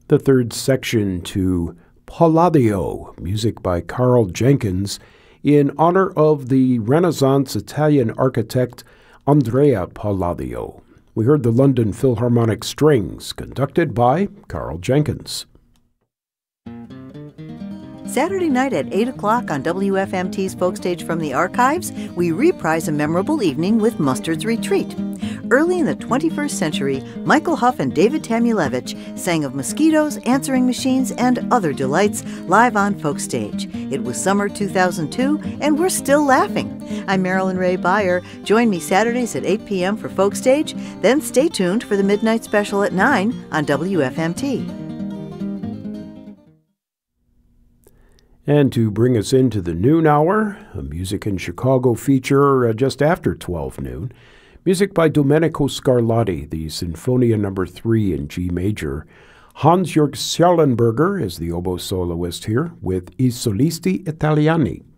The third section to Palladio, music by Carl Jenkins, in honor of the Renaissance Italian architect Andrea Palladio. We heard the London Philharmonic Strings, conducted by Carl Jenkins. Saturday night at 8 o'clock on WFMT's Folkstage from the Archives, we reprise a memorable evening with Mustard's Retreat. Early in the 21st century, Michael Huff and David Tamulevich sang of mosquitoes, answering machines, and other delights live on Folkstage. It was summer 2002, and we're still laughing. I'm Marilyn Ray Beyer. Join me Saturdays at 8 p.m. for Folkstage, then stay tuned for the Midnight Special at 9 on WFMT. And to bring us into the noon hour, a Music in Chicago feature just after 12 noon, music by Domenico Scarlatti, the Sinfonia No. 3 in G major. Hans-Jörg Schallenberger is the oboe soloist here with I Solisti Italiani.